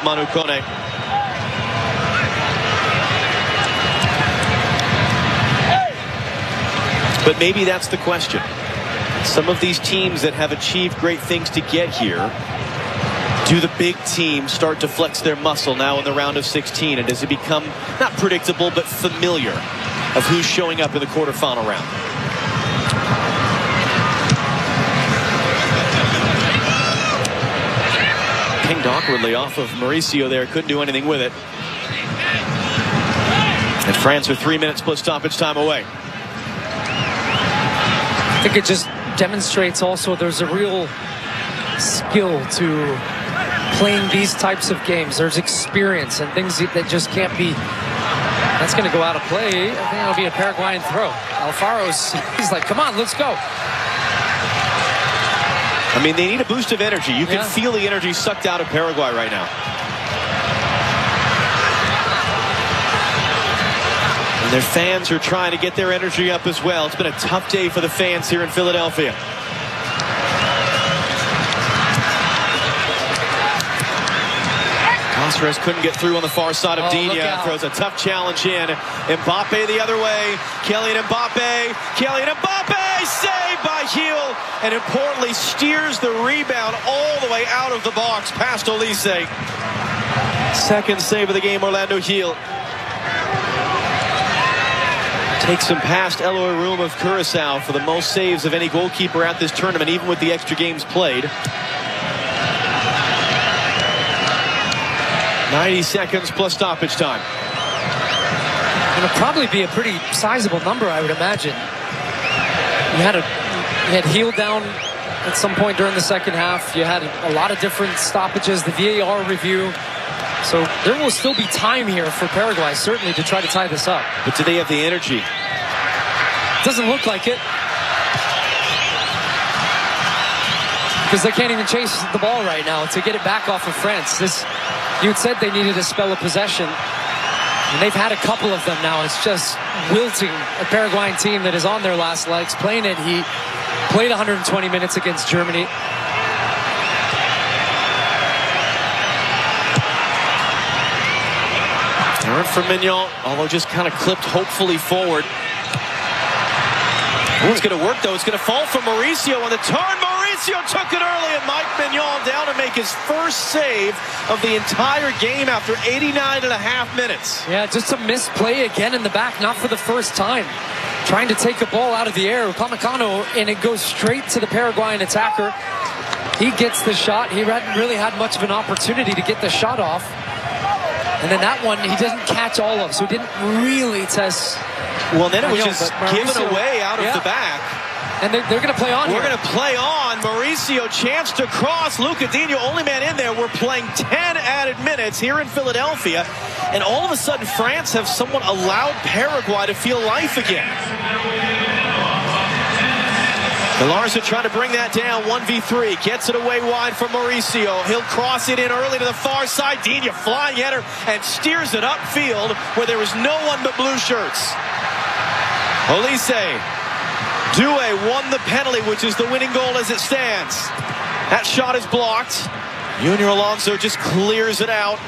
Manu Kone. But maybe that's the question. Some of these teams that have achieved great things to get here, do the big teams start to flex their muscle now in the round of 16? And does it become not predictable but familiar of who's showing up in the quarterfinal round? Pinged awkwardly off of Mauricio there. Couldn't do anything with it. And France are 3 minutes plus stoppage time away. I think it just demonstrates also there's a real skill to playing these types of games. There's experience and things that just can't be. That's going to go out of play. I think it'll be a Paraguayan throw. Alfaro's, he's like, come on, let's go. I mean, they need a boost of energy. You can feel the energy sucked out of Paraguay right now. And their fans are trying to get their energy up as well. It's been a tough day for the fans here in Philadelphia. Cáceres couldn't get through on the far side of Digne. Throws a tough challenge in. Mbappe the other way. Kylian Mbappe. Kylian Mbappe saved by Gil. And importantly steers the rebound all the way out of the box past Olise. Second save of the game, Orlando Gil. Takes him past Eloy Room of Curaçao for the most saves of any goalkeeper at this tournament, even with the extra games played. 90 seconds plus stoppage time. It'll probably be a pretty sizable number, I would imagine. You had Gil down at some point during the second half. You had a lot of different stoppages, the VAR review. So there will still be time here for Paraguay, certainly, to try to tie this up. But do they have the energy? Doesn't look like it. Because they can't even chase the ball right now to get it back off of France. You had said they needed a spell of possession. And they've had a couple of them now. It's just wilting a Paraguayan team that is on their last legs, playing at heat. Played 120 minutes against Germany. Turn from Mignon, although just kind of clipped hopefully forward. Oh, it's going to work though. It's going to fall from Mauricio on the turn. Mauricio took it early, and Mike Mignon down to make his first save of the entire game after 89.5 minutes. Yeah, just a misplay again in the back, not for the first time. Trying to take a ball out of the air, Upamecano, and it goes straight to the Paraguayan attacker. He gets the shot. He hadn't really had much of an opportunity to get the shot off. And then that one, he doesn't catch all of, so he didn't really test. Well, then it was just given away out of the back. And they're going to play on. We're going to play on. Mauricio, chance to cross. Luca Digne, only man in there. We're playing 10 added minutes here in Philadelphia. And all of a sudden, France have somewhat allowed Paraguay to feel life again. Galarza trying to bring that down. 1v3. Gets it away wide from Mauricio. He'll cross it in early to the far side. Digne flying header and steers it upfield where there was no one but blue shirts. Olise. Doué won the penalty, which is the winning goal as it stands. That shot is blocked. Junior Alonso just clears it out.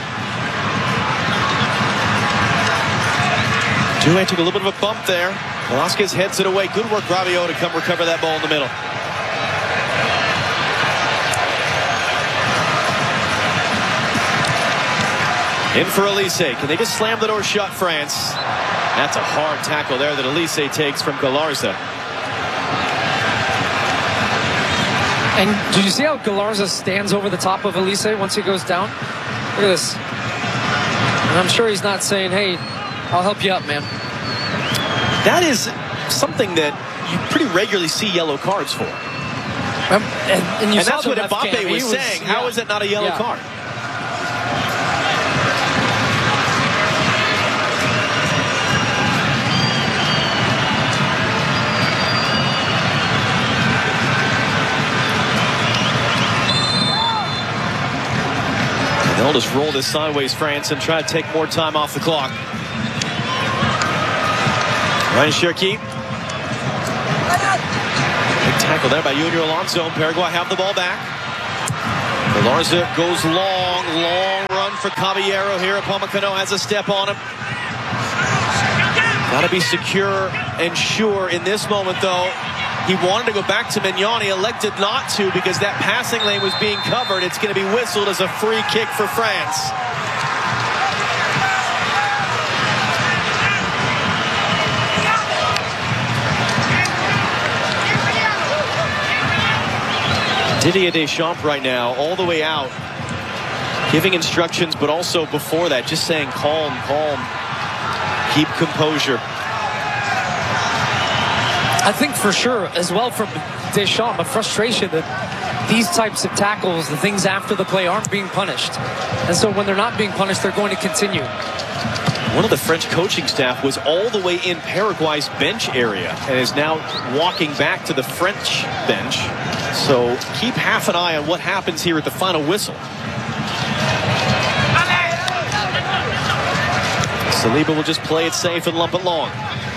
Doué took a little bit of a bump there. Velasquez heads it away. Good work, Rabiot, to come recover that ball in the middle. In for Olise. Can they just slam the door shut, France? That's a hard tackle there that Olise takes from Galarza. And did you see how Galarza stands over the top of Olise once he goes down? Look at this. And I'm sure he's not saying, hey, I'll help you up, man. That is something that you pretty regularly see yellow cards for. And that's what Mbappe was saying. How is it not a yellow card? They'll just roll this sideways, France, and try to take more time off the clock. Ryan Cherki. Big tackle there by Junior Alonso. Paraguay have the ball back. Galarza goes long for Caballero here. Upamecano has a step on him. Got to be secure and sure in this moment, though. He wanted to go back to Mignon. He elected not to because that passing lane was being covered. It's going to be whistled as a free kick for France. Didier Deschamps right now, all the way out, giving instructions, but also before that, just saying calm, calm, keep composure. I think for sure, as well from Deschamps, a frustration that these types of tackles, the things after the play, aren't being punished. And so when they're not being punished, they're going to continue. One of the French coaching staff was all the way in Paraguay's bench area and is now walking back to the French bench. So keep half an eye on what happens here at the final whistle. Saliba will just play it safe and lump it long.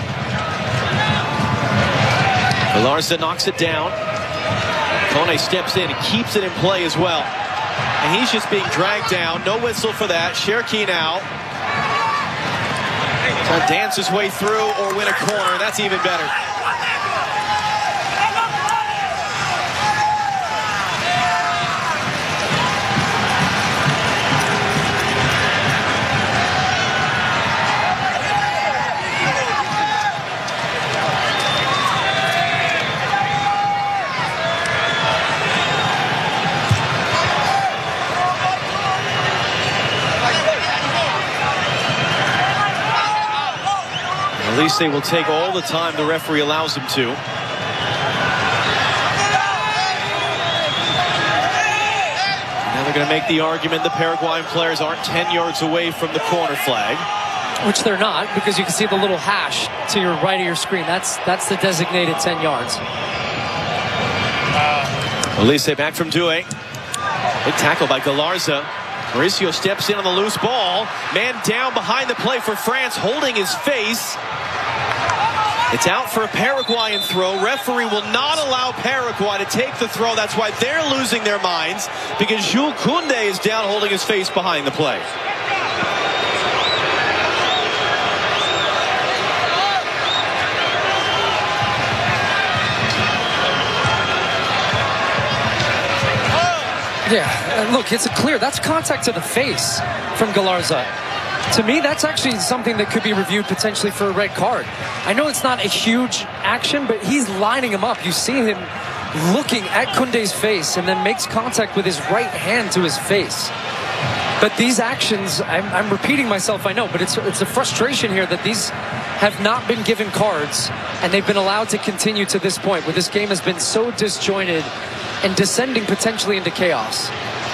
Galarza knocks it down. Kone steps in and keeps it in play as well. And he's just being dragged down. No whistle for that. Cherki now. He'll dance his way through or win a corner. That's even better. At least they will take all the time the referee allows them to. Now they're going to make the argument the Paraguayan players aren't 10 yards away from the corner flag. Which they're not, because you can see the little hash to your right of your screen. That's the designated 10 yards. Elise back from Doué. Big tackle by Galarza. Mauricio steps in on the loose ball. Man down behind the play for France, holding his face. It's out for a Paraguayan throw. Referee will not allow Paraguay to take the throw. That's why they're losing their minds, because Jules Koundé is down holding his face behind the play. Yeah, look, it's clear. That's contact to the face from Galarza. To me, that's actually something that could be reviewed potentially for a red card. I know it's not a huge action, but he's lining him up. You see him looking at Koundé's face and then makes contact with his right hand to his face. But these actions, I'm repeating myself, I know, but it's a frustration here that these have not been given cards and they've been allowed to continue to this point where this game has been so disjointed and descending potentially into chaos.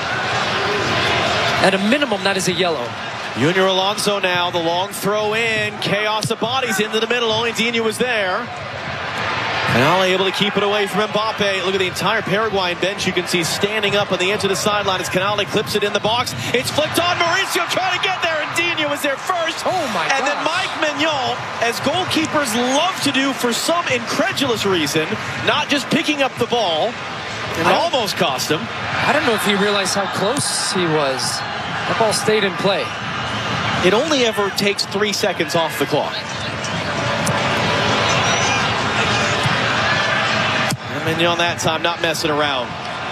At a minimum, that is a yellow. Junior Alonso now, the long throw in. Chaos of bodies into the middle. Only Digne was there. Canale able to keep it away from Mbappe. Look at the entire Paraguayan bench. You can see standing up on the edge of the sideline as Canale clips it in the box. It's flicked on. Mauricio trying to get there, and Digne was there first. Oh my God. And then Mike Mignon, as goalkeepers love to do for some incredulous reason, not just picking up the ball. And it almost cost him. I don't know if he realized how close he was. That ball stayed in play. It only ever takes 3 seconds off the clock. And Mignon that time not messing around.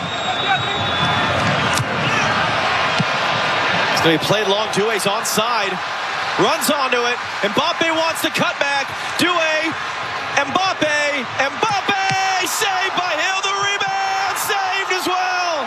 It's going to be played long. Doué's onside. Runs onto it. Mbappe wants to cut back. Doué. Mbappe. Mbappe. Saved by Hill. The rebound. Saved as well.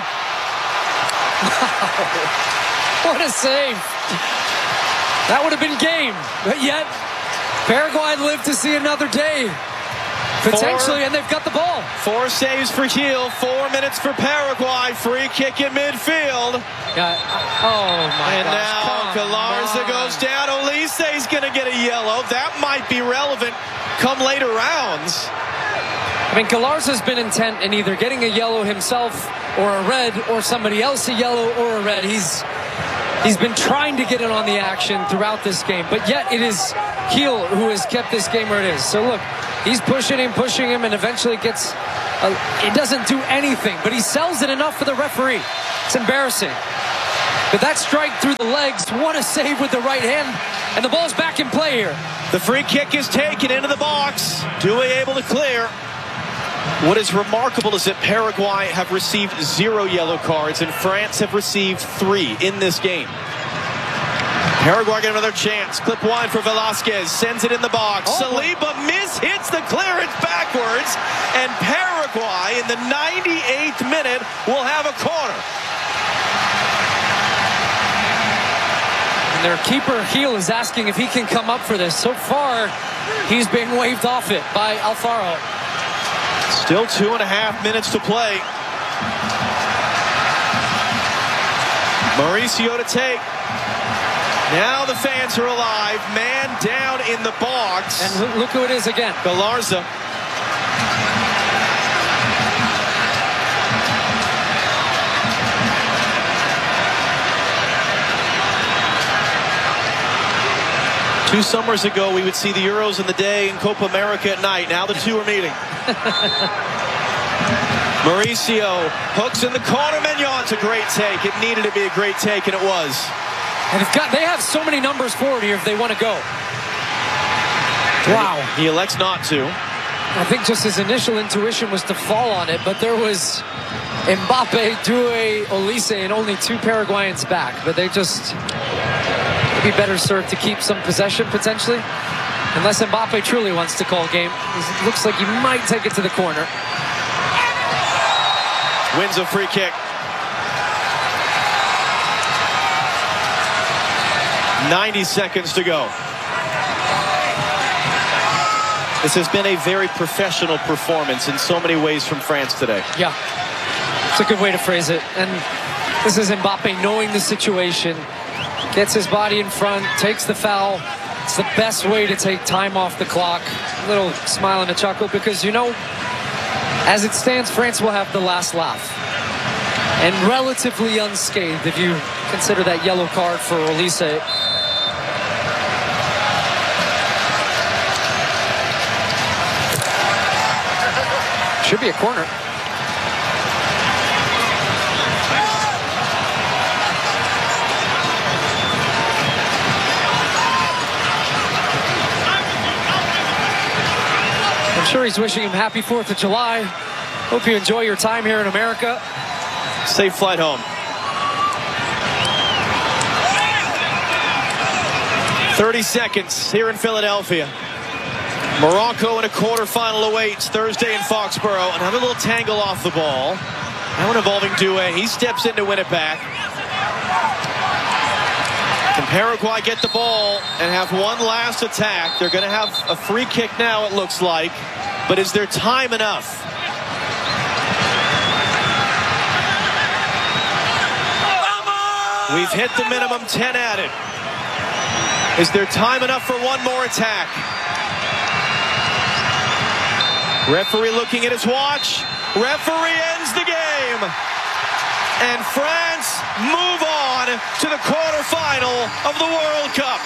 Wow. What a save. That would have been game, but yet Paraguay lived to see another day, potentially, and they've got the ball. 4 saves for Gil, 4 minutes for Paraguay, free kick in midfield. Oh my And now Galarza goes down. Olise's going to get a yellow. That might be relevant come later rounds. I mean, Galarza's been intent in either getting a yellow himself or a red, or somebody else a yellow or a red. He's been trying to get in on the action throughout this game, but yet it is Gil who has kept this game where it is. So look, he's pushing him, and eventually gets, it doesn't do anything, but he sells it enough for the referee. It's embarrassing. But that strike through the legs, what a save with the right hand. And the ball's back in play here. The free kick is taken into the box. Due able to clear. What is remarkable is that Paraguay have received 0 yellow cards and France have received 3 in this game. Paraguay get another chance. Clip wide for Velasquez. Sends it in the box. Saliba hits the clearance backwards. And Paraguay in the 98th minute will have a corner. And their keeper, Gil, is asking if he can come up for this. So far, he's being waved off it by Alfaro. Still 2.5 minutes to play. Mauricio to take. Now the fans are alive. Man down in the box. And look who it is again. Galarza. Two summers ago, we would see the Euros in the day and Copa America at night. Now the two are meeting. Mauricio hooks in the corner. Mignon's a great take. It needed to be a great take, and it was. And they have so many numbers forward here if they want to go. Wow. He elects not to. I think just his initial intuition was to fall on it, but there was Mbappe, Due, Olise, and only 2 Paraguayans back. But they just be better served to keep some possession potentially. Unless Mbappe truly wants to call game. It looks like he might take it to the corner. Wins a free kick. 90 seconds to go. This has been a very professional performance in so many ways from France today. Yeah, it's a good way to phrase it. And this is Mbappe knowing the situation, gets his body in front, takes the foul. It's the best way to take time off the clock. A little smile and a chuckle because, you know, as it stands, France will have the last laugh. And relatively unscathed if you consider that yellow card for Olise. Should be a corner. I'm sure he's wishing him happy 4th of July. Hope you enjoy your time here in America. Safe flight home. 30 seconds here in Philadelphia. Morocco in a quarterfinal awaits Thursday in Foxborough. Another little tangle off the ball. That one involving Due. He steps in to win it back. Can Paraguay get the ball and have one last attack? They're going to have a free kick now, it looks like. But is there time enough? We've hit the minimum 10 added. Is there time enough for one more attack? Referee looking at his watch. Referee ends the game. And France move on to the quarterfinal of the World Cup.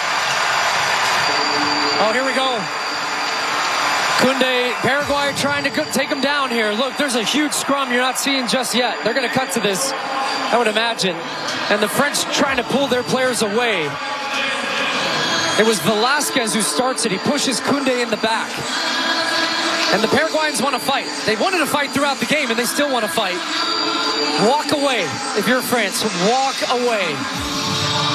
Oh, here we go. Koundé, Paraguay trying to take him down here. Look, there's a huge scrum you're not seeing just yet. They're going to cut to this, I would imagine. And the French trying to pull their players away. It was Velasquez who starts it. He pushes Koundé in the back. And the Paraguayans want to fight. They wanted to fight throughout the game, and they still want to fight. Walk away if you're France. Walk away.